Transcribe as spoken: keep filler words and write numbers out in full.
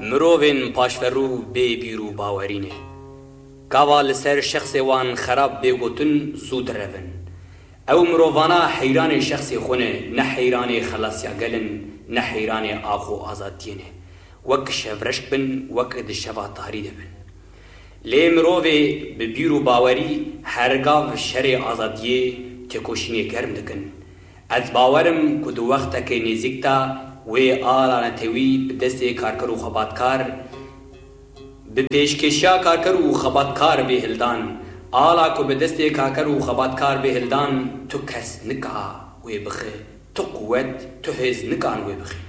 مروین پاشفرو بی بیرو باورینه گاوا لسر شخص وان خراب بگوتن زود روین او مرووانا حیران شخص خونه نه حیران خلاصیا گلن نه حیران آخو آزادینه وک شورشک بن وک دشوا تاریده بن لی مروی ببیرو باوری هرگاو شر آزادیه تکوشینی کرم دکن از باورم که دو وقت که نزیکتا و آلا نتوی بدست کارکر و خباتکار به پیشکشیا کارکر و خباتکار به هلدان آلا که بدست کارکر و خباتکار به هلدان تو کس نکا و بخه تو قوت تو هز نکان و بخه